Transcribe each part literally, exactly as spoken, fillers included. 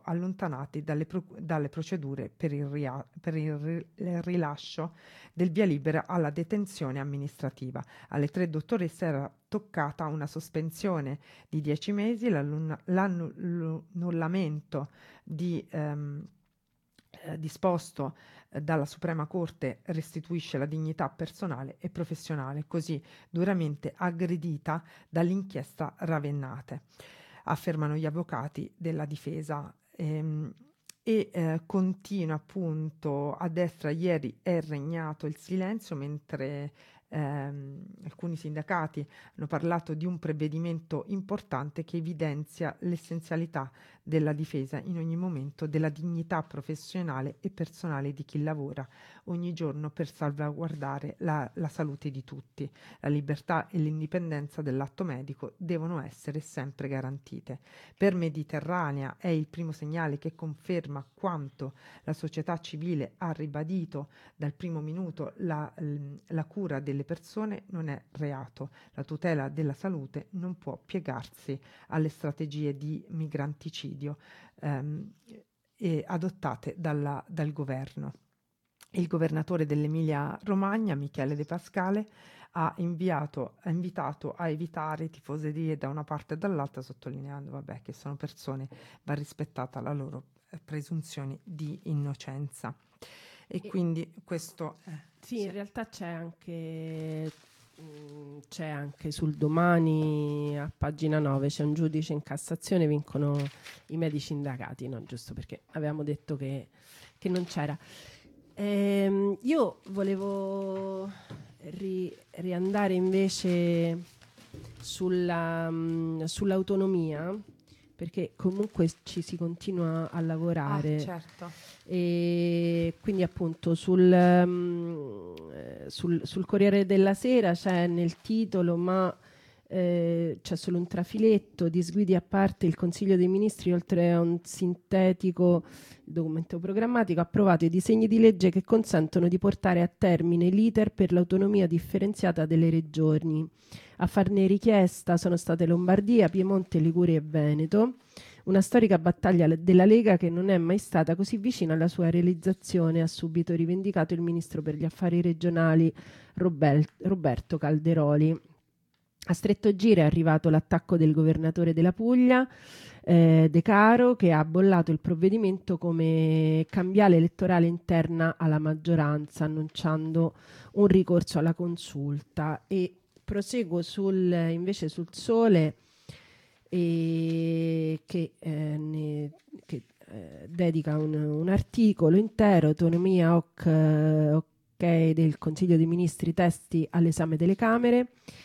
allontanati dalle, pro- dalle procedure per il, ria- per il ri- il rilascio del via libera alla detenzione amministrativa. Alle tre dottoresse era toccata una sospensione di dieci mesi, l'annullamento di ehm, eh, disposto eh, dalla Suprema Corte restituisce la dignità personale e professionale, così duramente aggredita dall'inchiesta Ravennate, affermano gli avvocati della difesa. Ehm, e eh, continua appunto a destra. Ieri è regnato il silenzio mentre ehm, alcuni sindacati hanno parlato di un provvedimento importante che evidenzia l'essenzialità della difesa in ogni momento della dignità professionale e personale di chi lavora ogni giorno per salvaguardare la, la salute di tutti. La libertà e l'indipendenza dell'atto medico devono essere sempre garantite. Per Mediterranea è il primo segnale che conferma quanto la società civile ha ribadito dal primo minuto: la, la cura delle persone non è reato, la tutela della salute non può piegarsi alle strategie di migranticidio ehm, e adottate dalla, dal governo. Il governatore dell'Emilia Romagna, Michele De Pascale, ha, inviato, ha invitato a evitare tifoserie da una parte e dall'altra, sottolineando vabbè, che sono persone, va rispettata la loro eh, presunzione di innocenza. E, e quindi questo è... Sì, sì, in realtà c'è anche... c'è anche sul Domani a pagina nove, c'è un giudice in Cassazione, vincono i medici indagati, no? Giusto perché avevamo detto che, che non c'era. Ehm, io volevo ri, riandare invece sulla, mh, sull'autonomia, perché comunque ci si continua a lavorare. Ah, certo. E quindi appunto sul, um, sul, sul Corriere della Sera c'è nel titolo, ma eh, c'è solo un trafiletto: disguidi a parte, il Consiglio dei Ministri, oltre a un sintetico documento programmatico, ha approvato i disegni di legge che consentono di portare a termine l'iter per l'autonomia differenziata delle regioni. A farne richiesta sono state Lombardia, Piemonte, Liguria e Veneto. Una storica battaglia della Lega che non è mai stata così vicina alla sua realizzazione, ha subito rivendicato il ministro per gli affari regionali Robel- Roberto Calderoli. A stretto giro è arrivato l'attacco del governatore della Puglia, eh, De Caro, che ha bollato il provvedimento come cambiale elettorale interna alla maggioranza, annunciando un ricorso alla consulta. E proseguo sul, invece sul Sole, e che, eh, ne, che eh, dedica un, un articolo intero: autonomia O C, eh, ok del Consiglio dei Ministri, testi all'esame delle Camere,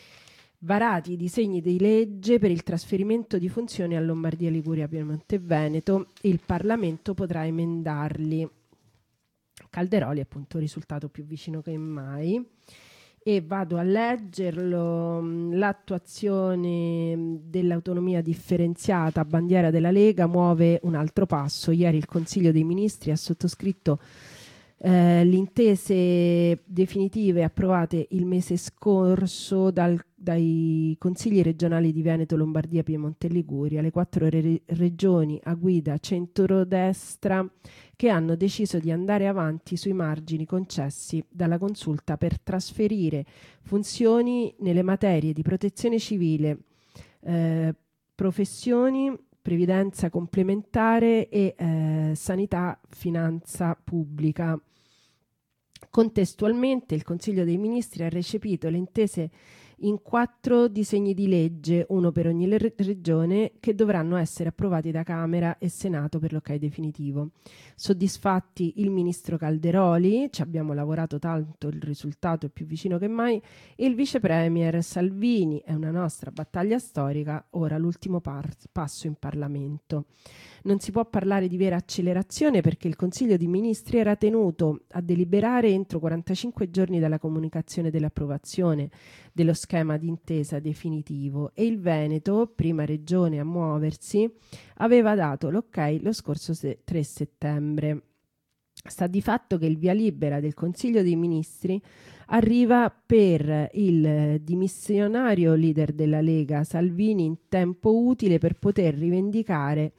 varati i disegni di legge per il trasferimento di funzioni a Lombardia, Liguria, Piemonte e Veneto, il Parlamento potrà emendarli. Calderoli è appunto risultato più vicino che mai. E vado a leggerlo. L'attuazione dell'autonomia differenziata, bandiera della Lega, muove un altro passo. Ieri il Consiglio dei Ministri ha sottoscritto eh, le intese definitive approvate il mese scorso dal, dai consigli regionali di Veneto, Lombardia, Piemonte e Liguria, le quattro re- regioni a guida centrodestra, che hanno deciso di andare avanti sui margini concessi dalla consulta per trasferire funzioni nelle materie di protezione civile, eh, professioni, previdenza complementare e eh, sanità, finanza pubblica. Contestualmente il Consiglio dei Ministri ha recepito le intese in quattro disegni di legge, uno per ogni le- regione, che dovranno essere approvati da Camera e Senato per l'ok definitivo. Soddisfatti il ministro Calderoli, ci abbiamo lavorato tanto, il risultato è più vicino che mai, e il vice premier Salvini: è una nostra battaglia storica, ora l'ultimo par- passo in Parlamento. Non si può parlare di vera accelerazione perché il Consiglio dei Ministri era tenuto a deliberare entro quarantacinque giorni dalla comunicazione dell'approvazione dello schema d'intesa definitivo, e il Veneto, prima regione a muoversi, aveva dato l'ok lo scorso tre settembre. Sta di fatto che il via libera del Consiglio dei Ministri arriva per il dimissionario leader della Lega Salvini in tempo utile per poter rivendicare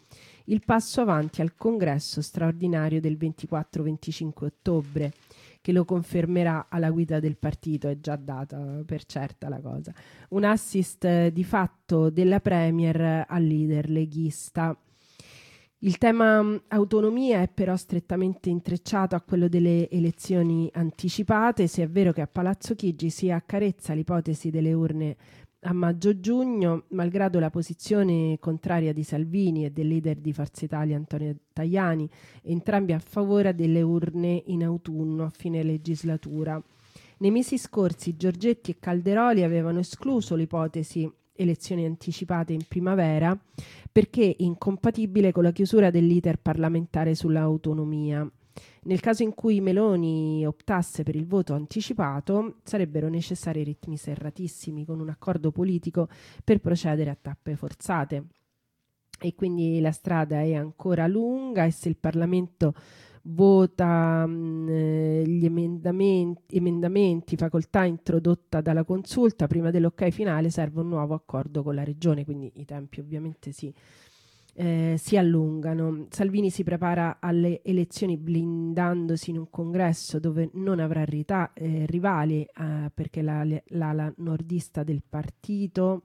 il passo avanti al congresso straordinario del ventiquattro venticinque ottobre, che lo confermerà alla guida del partito, è già data per certa la cosa. Un assist eh, di fatto della Premier al leader leghista. Il tema mh, autonomia è però strettamente intrecciato a quello delle elezioni anticipate, se è vero che a Palazzo Chigi si accarezza l'ipotesi delle urne a maggio-giugno, malgrado la posizione contraria di Salvini e del leader di Forza Italia Antonio Tajani, entrambi a favore delle urne in autunno a fine legislatura. Nei mesi scorsi Giorgetti e Calderoli avevano escluso l'ipotesi elezioni anticipate in primavera perché incompatibile con la chiusura dell'iter parlamentare sull'autonomia. Nel caso in cui Meloni optasse per il voto anticipato, sarebbero necessari ritmi serratissimi con un accordo politico per procedere a tappe forzate. E quindi la strada è ancora lunga e se il Parlamento vota mh, gli emendamenti, emendamenti, facoltà introdotta dalla consulta, prima dell'ok finale serve un nuovo accordo con la regione, quindi i tempi ovviamente si Eh, si allungano. Salvini si prepara alle elezioni blindandosi in un congresso dove non avrà rita- eh, rivali eh, perché la, l'ala nordista del partito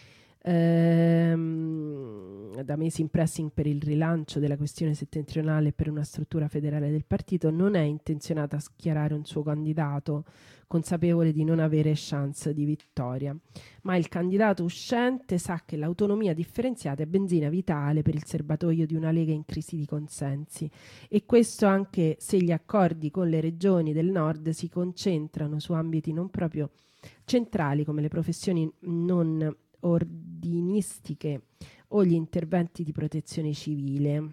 ehm, da mesi in pressing per il rilancio della questione settentrionale e per una struttura federale del partito non è intenzionata a schierare un suo candidato, consapevole di non avere chance di vittoria, ma il candidato uscente sa che l'autonomia differenziata è benzina vitale per il serbatoio di una Lega in crisi di consensi, e questo anche se gli accordi con le regioni del nord si concentrano su ambiti non proprio centrali come le professioni non ordinistiche o gli interventi di protezione civile.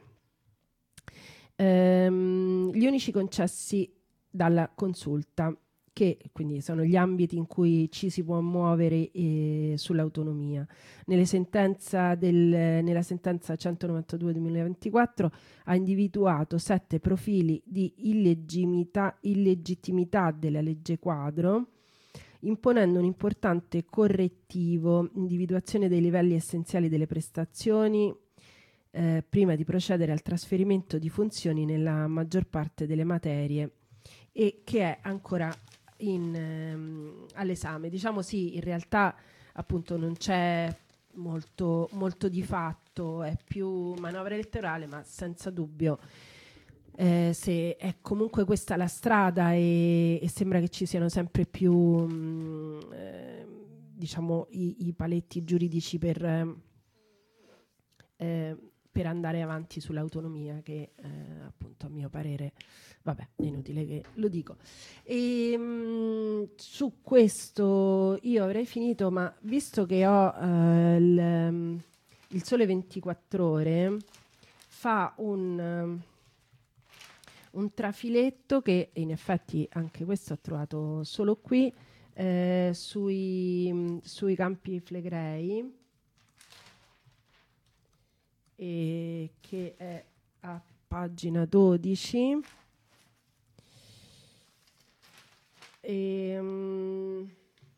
Ehm, gli unici concessi dalla consulta, che quindi sono gli ambiti in cui ci si può muovere eh, sull'autonomia. Nelle sentenza del, nella sentenza centonovantadue duemilaventiquattro ha individuato sette profili di illegittimità, illegittimità della legge quadro, imponendo un importante correttivo, individuazione dei livelli essenziali delle prestazioni eh, prima di procedere al trasferimento di funzioni nella maggior parte delle materie, e che è ancora in, ehm, all'esame. Diciamo sì, in realtà appunto non c'è molto, molto di fatto, è più manovra elettorale, ma senza dubbio eh, se è comunque questa la strada e, e sembra che ci siano sempre più mh, eh, diciamo i, i paletti giuridici per, eh, per andare avanti sull'autonomia, che eh, appunto a mio parere vabbè, è inutile che lo dico. E, mh, su questo io avrei finito, ma visto che ho uh, il, il Sole ventiquattro Ore fa un, uh, un trafiletto che in effetti anche questo ho trovato solo qui eh, sui, sui Campi Flegrei, e che è a pagina dodici. E, um,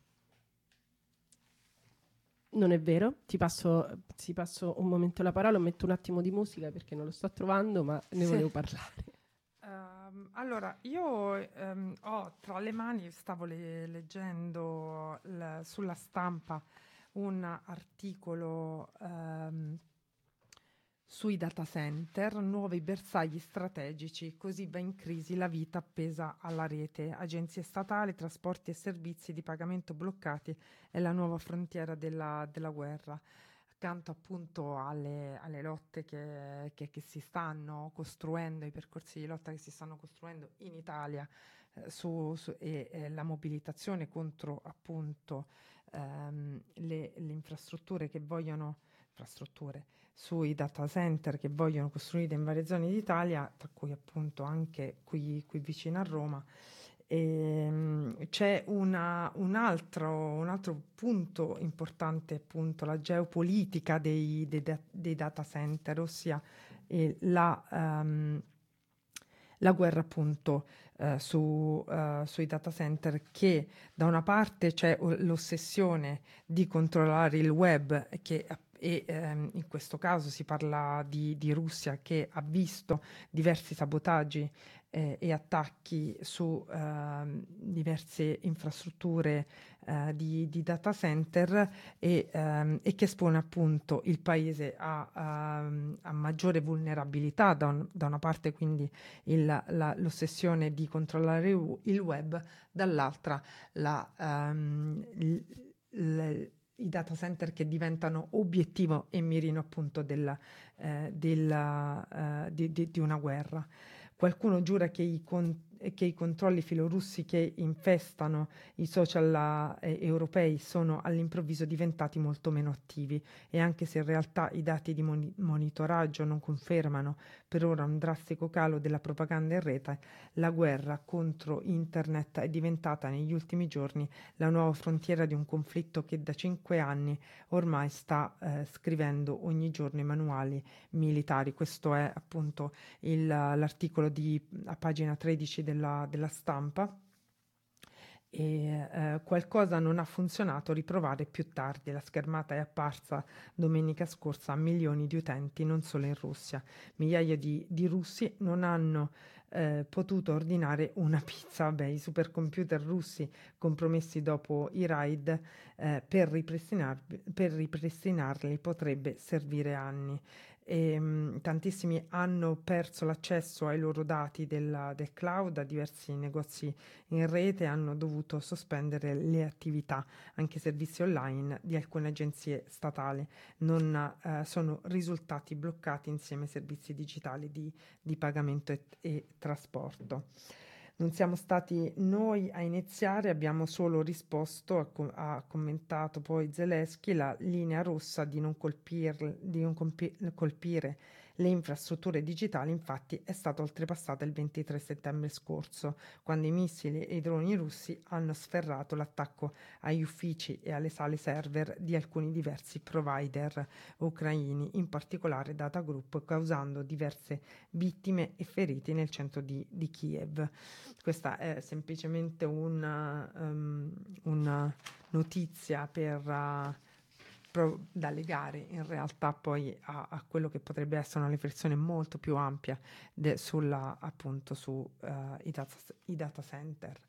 non è vero, ti passo, ti passo un momento la parola, metto un attimo di musica perché non lo sto trovando, ma ne Sì. volevo parlare. Um, allora, io um, ho tra le mani, stavo le- leggendo l- sulla stampa un articolo um, sui data center, nuovi bersagli strategici, così va in crisi la vita appesa alla rete, agenzie statali, trasporti e servizi di pagamento bloccati è la nuova frontiera della, della guerra. Accanto appunto alle, alle lotte che, che, che si stanno costruendo, i percorsi di lotta che si stanno costruendo in Italia eh, su, su, e, e la mobilitazione contro appunto ehm, le, le infrastrutture che vogliono infrastrutture sui data center che vogliono costruire in varie zone d'Italia, tra cui appunto anche qui, qui vicino a Roma. E, c'è una, un, altro, un altro punto importante, appunto la geopolitica dei, dei, dei data center, ossia eh, la, um, la guerra appunto uh, su, uh, sui data center, che da una parte c'è l'ossessione di controllare il web, che e ehm, in questo caso si parla di, di Russia che ha visto diversi sabotaggi eh, e attacchi su ehm, diverse infrastrutture eh, di, di data center e, ehm, e che espone appunto il paese a, a, a maggiore vulnerabilità, da, un, da una parte quindi il, la, l'ossessione di controllare il web, dall'altra la, um, l, l, i data center che diventano obiettivo e mirino appunto della, eh, della, uh, di, di, di una guerra. Qualcuno giura che i, con, che i controlli filorussi che infestano i social eh, europei sono all'improvviso diventati molto meno attivi, e anche se in realtà i dati di moni- monitoraggio non confermano per ora un drastico calo della propaganda in rete, la guerra contro internet è diventata negli ultimi giorni la nuova frontiera di un conflitto che da cinque anni ormai sta eh, scrivendo ogni giorno i manuali militari. Questo è appunto il, l'articolo di, a pagina tredici della, della Stampa. E eh, qualcosa non ha funzionato, riprovare più tardi. La schermata è apparsa domenica scorsa a milioni di utenti, non solo in Russia. Migliaia di, di russi non hanno eh, potuto ordinare una pizza. Beh, i supercomputer russi compromessi dopo i raid eh, per, ripristinar- per ripristinarli potrebbe servire anni. E, mh, tantissimi hanno perso l'accesso ai loro dati della, del cloud, a diversi negozi in rete hanno dovuto sospendere le attività, anche servizi online di alcune agenzie statali non eh, sono risultati bloccati insieme ai servizi digitali di, di pagamento e, e trasporto. Non siamo stati noi a iniziare, abbiamo solo risposto, ha, ha commentato poi Zelensky, la linea rossa di non, colpir, di non compi, colpire le infrastrutture digitali infatti è stata oltrepassata il ventitré settembre scorso, quando i missili e i droni russi hanno sferrato l'attacco agli uffici e alle sale server di alcuni diversi provider ucraini, in particolare Data Group, causando diverse vittime e feriti nel centro di, di Kiev. Questa è semplicemente una, um, una notizia per, uh, pro, da legare in realtà poi a, a quello che potrebbe essere una riflessione molto più ampia de, sulla, appunto su uh, i, data, i data center.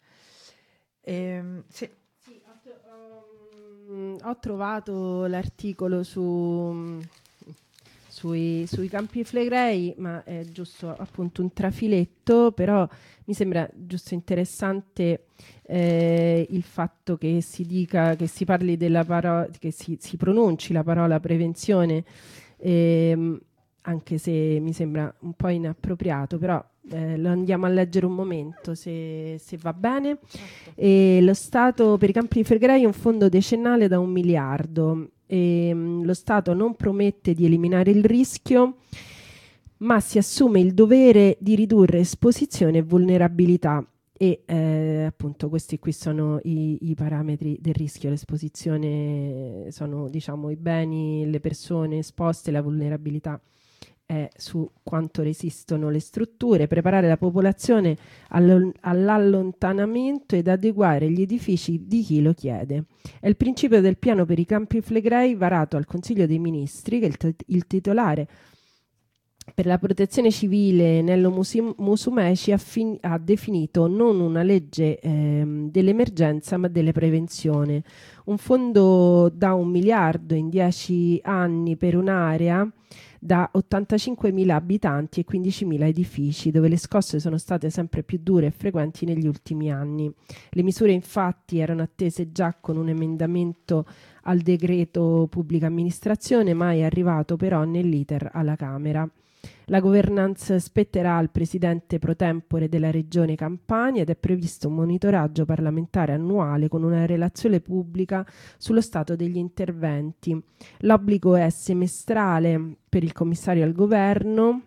E, sì. Sì, ho, um, ho trovato l'articolo su... Sui, sui Campi Flegrei, ma è giusto appunto un trafiletto, però mi sembra giusto interessante eh, il fatto che si dica, che si parli della parola, che si, si pronunci la parola prevenzione, ehm, anche se mi sembra un po' inappropriato, però eh, lo andiamo a leggere un momento se, se va bene. Certo. E lo Stato per i Campi Flegrei è un fondo decennale da un miliardo. E, mh, lo Stato non promette di eliminare il rischio, ma si assume il dovere di ridurre esposizione e vulnerabilità. E eh, appunto questi qui sono i, i parametri del rischio. L'esposizione sono, diciamo, i beni, le persone esposte, la vulnerabilità è su quanto resistono le strutture, preparare la popolazione allo, all'allontanamento ed adeguare gli edifici di chi lo chiede. È il principio del piano per i Campi Flegrei varato al Consiglio dei Ministri, che il, t- il titolare per la protezione civile Nello Musi- Musumeci ha, fin- ha definito non una legge ehm, dell'emergenza ma delle prevenzione. Un fondo da un miliardo in dieci anni per un'area da ottantacinquemila abitanti e quindicimila edifici, dove le scosse sono state sempre più dure e frequenti negli ultimi anni. Le misure infatti erano attese già con un emendamento al decreto pubblica amministrazione, mai arrivato però nell'iter alla Camera. La governance spetterà al presidente pro tempore della regione Campania ed è previsto un monitoraggio parlamentare annuale con una relazione pubblica sullo stato degli interventi. L'obbligo è semestrale per il commissario al governo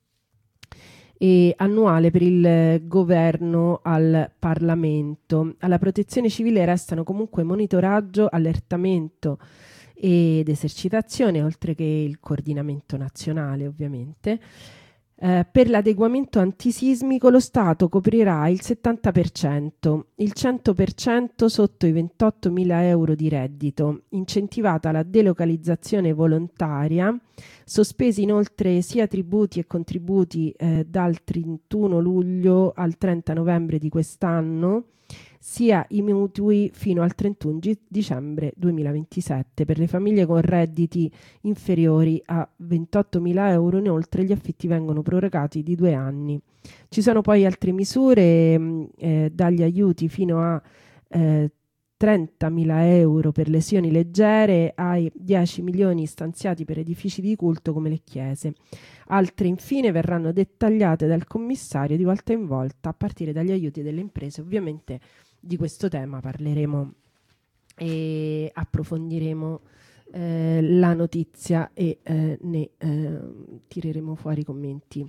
e annuale per il governo al Parlamento. Alla protezione civile restano comunque monitoraggio, allertamento ed esercitazione, oltre che il coordinamento nazionale ovviamente. Eh, per l'adeguamento antisismico lo Stato coprirà il settanta per cento, il cento per cento sotto i ventottomila euro di reddito, incentivata la delocalizzazione volontaria, sospesi inoltre sia tributi e contributi eh, dal trentuno luglio al trenta novembre di quest'anno, sia i mutui fino al trentuno dicembre duemilaventisette. Per le famiglie con redditi inferiori a ventottomila euro, inoltre, gli affitti vengono prorogati di due anni. Ci sono poi altre misure, mh, eh, dagli aiuti fino a eh, trentamila euro per lesioni leggere ai dieci milioni stanziati per edifici di culto come le chiese. Altre infine verranno dettagliate dal commissario di volta in volta, a partire dagli aiuti delle imprese. Ovviamente di questo tema parleremo e approfondiremo eh, la notizia e eh, ne eh, tireremo fuori i commenti.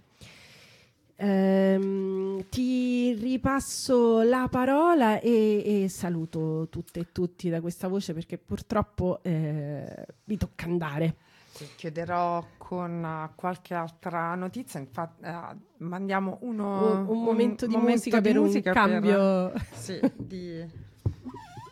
Ehm, ti ripasso la parola e, e saluto tutte e tutti da questa voce, perché purtroppo eh, mi tocca andare. Sì, chiuderò con uh, qualche altra notizia. Infatti, uh, mandiamo uno, un, un momento un di momento musica di per musica un cambio per, sì, di